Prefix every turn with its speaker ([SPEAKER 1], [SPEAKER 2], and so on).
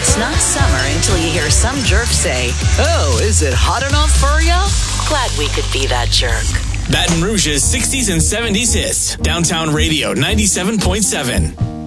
[SPEAKER 1] It's not summer until you hear some jerk say, "Oh, is it hot enough for ya?" Glad we could be that jerk.
[SPEAKER 2] Baton Rouge's 60s and 70s hits. Downtown Radio 97.7.